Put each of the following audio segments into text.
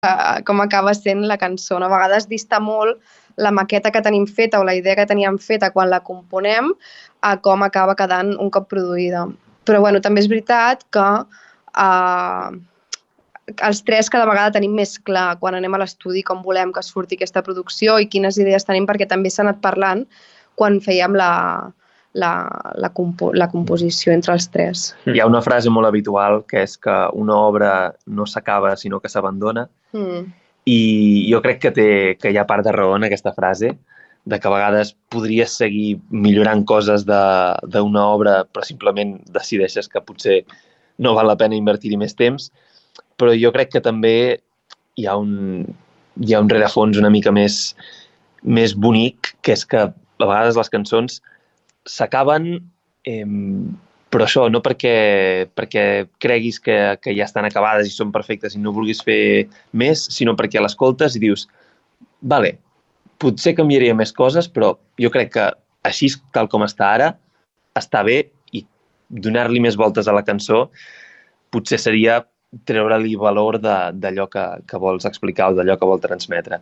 com acaba sent la cançó. A vegades dista molt la maqueta que tenim feta o la idea que teníem feta quan la componem a com acaba quedant un cop produïda. Però bueno, també és veritat que els tres cada vegada tenim més clar quan anem a l'estudi com volem que surti aquesta producció i quines idees tenim, perquè també s'ha anat parlant quan fèiem la composició entre els tres. Hi ha una frase molt habitual que és que una obra no s'acaba sinó que s'abandona. I jo crec que hi ha part de raó en aquesta frase, de que a vegades podries seguir millorant coses d'una obra però simplement decideixes que potser no val la pena invertir-hi més temps. Però jo crec que també hi ha un rerefons una mica més bonic, que és que a vegades les cançons s'acaben, però això, no perquè creguis que ja estan acabades i són perfectes i no vulguis fer més, sinó perquè l'escoltes i dius, vale, potser canviaria més coses, però jo crec que així, tal com està ara, està bé, i donar-li més voltes a la cançó potser seria treure-li valor d'allò que vols explicar o d'allò que vol transmetre.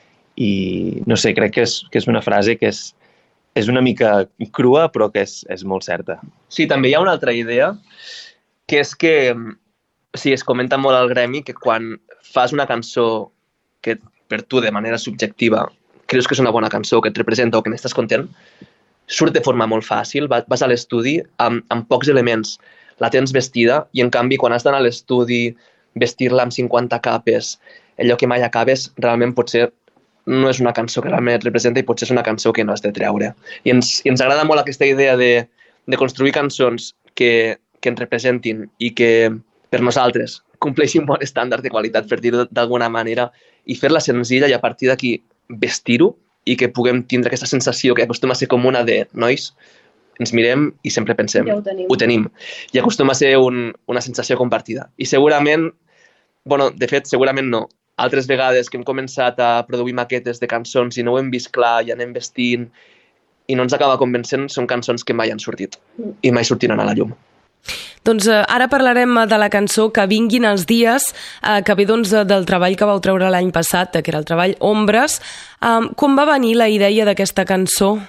I no sé, crec que és una frase que és una mica crua, però que és molt certa. Sí, també hi ha una altra idea, que és que sí, es comenta molt al gremi que quan fas una cançó que per tu de manera subjectiva creus que és una bona cançó, que et representa o que n'estàs content, surt de forma molt fàcil, vas a l'estudi amb pocs elements, la tens vestida, i en canvi quan has d'anar a l'estudi, vestir-la amb 50 capes, allò que mai acabes, realment potser no és una cançó que realment et representa i potser és una cançó que no has de treure. I ens agrada molt aquesta idea de construir cançons que ens representin i que per nosaltres compleixin un bon estàndard de qualitat, per dir-ho d'alguna manera, i fer-la senzilla i a partir d'aquí vestir-ho i que puguem tindre aquesta sensació que acostuma a ser comuna de nois, ens mirem i sempre pensem, ja ho tenim. I acostuma a ser una sensació compartida. I segurament, de fet, segurament no. Altres vegades que hem començat a produir maquetes de cançons i no ho hem vist clar i anem vestint i no ens acaba convencent, són cançons que mai han sortit i mai sortiran a la llum. Doncs ara parlarem de la cançó Que vinguin els dies, que ve del treball que vau treure l'any passat, que era el treball Ombres. Com va venir la idea d'aquesta cançó?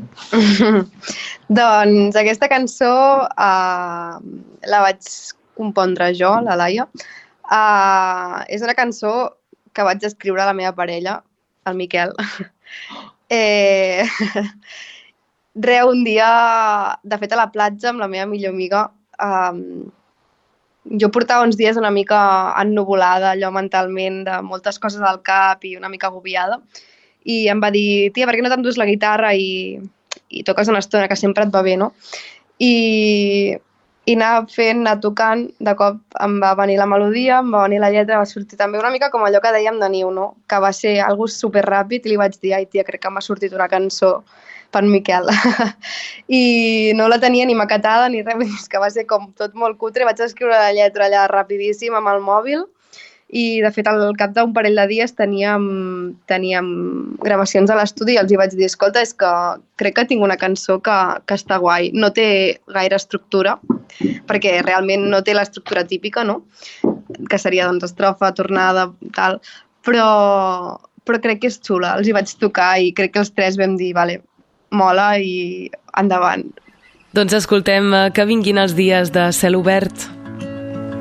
Doncs aquesta cançó la vaig compondre jo, la Laia. És una cançó que vaig escriure a la meva parella, el Miquel. Un dia, de fet, a la platja amb la meva millor amiga, jo portava uns dies una mica ennuvolada, allò mentalment, de moltes coses al cap i una mica agobiada, i em va dir, tia, per què no t'endús la guitarra i toques una estona, que sempre et va bé, no? I anar tocant, de cop em va venir la melodia, em va venir la lletra, va sortir també una mica com allò que dèiem de Niu, no? Que va ser algo superràpid i li vaig dir, ai tia, crec que m'ha sortit una cançó per Miquel. I no la tenia ni maquetada ni res, és que va ser com tot molt cutre, vaig escriure la lletra allà rapidíssim amb el mòbil i de fet al cap d'un parell de dies teníem gravacions a l'estudi i els hi vaig dir, escolta, és que crec que tinc una cançó que està guai, no té gaire estructura, perquè realment no té l'estructura típica, no? Que seria doncs estrofa, tornada, tal, però crec que és xula, els hi vaig tocar i crec que els tres vam dir, vale, mola i endavant. Doncs escoltem Que vinguin els dies de Cel obert.